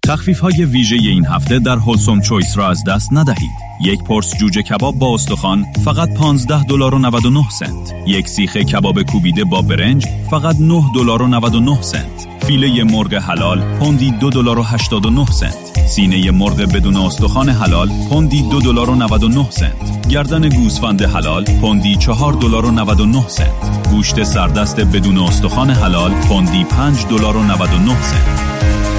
تخفیف‌های ویژه این هفته در هولسوم چویس را از دست ندهید. یک پرس جوجه کباب با استخوان فقط $15.99. یک سیخ کباب کوبیده با برنج فقط $9.99. فیله مرغ حلال پوندی $2.89. سینه مرغ بدون استخوان حلال پوندی $2.99. گردن گوسفند حلال پوندی $4.99. گوشت سردست بدون استخوان حلال پوندی $5.99.